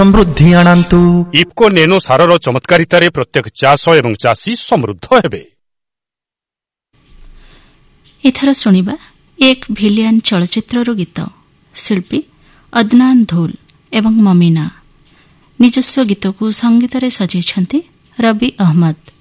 ସମୃଦ୍ଧି ଆଣନ୍ତୁ। ଇଫ୍କୋ ନେନୋ ସାରର ଚମତ୍କାରିତାରେ ପ୍ରତ୍ୟେକ ଚାଷ ଏବଂ ଚାଷୀ ସମୃଦ୍ଧ ହେବେ। ଏଥର ଶୁଣିବା ଏକ ଭିଲିଆନ୍ ଚଳଚ୍ଚିତ୍ରର ଗୀତ। ଶିଳ୍ପୀ ଅଦନାନ ଧୁଲ ଏବଂ ମମିନା। ନିଜସ୍ୱ ଗୀତକୁ ସଙ୍ଗୀତରେ ସଜେଇଛନ୍ତି ରବି ଅହମ୍ମଦ।